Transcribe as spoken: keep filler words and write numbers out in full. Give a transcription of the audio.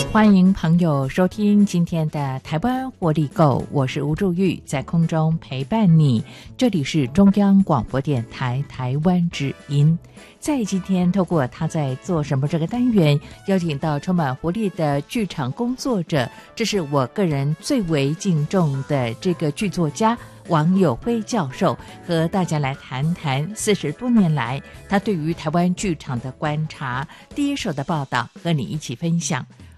欢迎朋友收听今天的台湾活力购，我是吴祝玉，在空中陪伴你。这里是中央广播电台台湾之音。在今天透过他在做什么这个单元，邀请到充满活力的剧场工作者，这是我个人最为敬重的这个剧作家王友辉教授，和大家来谈谈四十多年来他对于台湾剧场的观察，第一手的报道和你一起分享。